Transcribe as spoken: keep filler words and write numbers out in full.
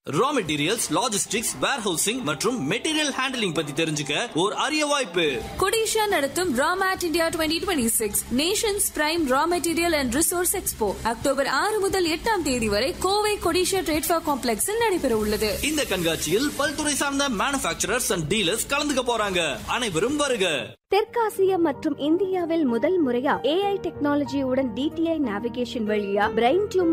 Raw materials, logistics, warehousing மற்றும் material handling பத்தி தெரிஞ்சுக்க ஒரு அரிய வாய்ப்பு. கொடிஷா நடத்தும் ராமேட் India twenty twenty six Nations prime raw material and resource expo October ஆறு முதல் எட்டாம் தேதி வரை கோவை கொடிஷா ட்ரேட் ஃபேர் காம்ப்ளெக்ஸில் நடைபெற உள்ளது. இந்த கண்காட்சியில் பல்துறை சார்ந்த மேனுஃபேக்சரர்ஸ் அண்ட் டீலர்ஸ் கலந்துக்க போறாங்க. அனைவரும் வருக. தெற்காசியா மற்றும் இந்தியாவில் முதல் முறையா ஏஐ டெக்னாலஜியுடன் டிடிஐ நேவிகேஷன் வழியா பிரெயின் டியூமர்